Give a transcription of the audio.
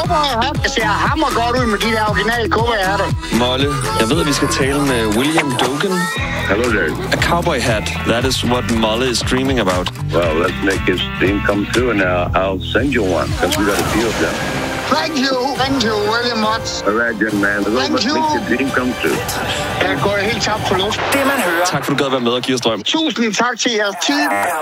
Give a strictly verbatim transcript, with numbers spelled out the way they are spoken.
cowboyhat. Jeg ser hammer godt ud med de der originale cowboyhatter. Molle, jeg ved, at vi skal tale med William Dogen. Hello there. A cowboy hat. That is what Molle is dreaming about. Well, let's make his dream come true, and I'll, I'll send you one, because we got a few of them. Thank you. Thank you very much. All right, young man. Let's make your dream come true. Jeg går helt tabt på luft. Det man hører. Tak for, du gad være med og give os drøm. Tusind tak til jeres tid.